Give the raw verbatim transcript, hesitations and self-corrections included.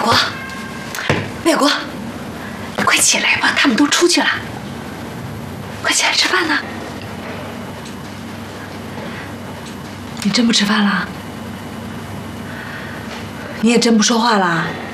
国，美国，你快起来吧，他们都出去了，快起来吃饭呢。你真不吃饭了？你也真不说话了？